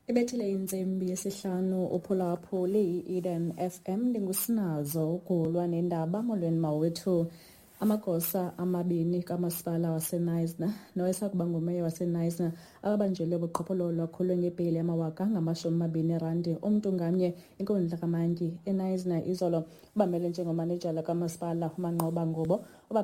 Ibethile intsimbi yesihlanu uphulaphuli i-Eden FM ndingusinazo ukulwa nendaba molweni mawethu. Amagosa amabini kamasipala waseNice nowayesakuba ngumeya waseNice ababanjelwe buqhophololo akhulwe ngebheyili yama-R20,000 umntu ngamnye inkundla kamantyi eNice izolo ubamele njengomanejala kamasipala uManqoba Ngobo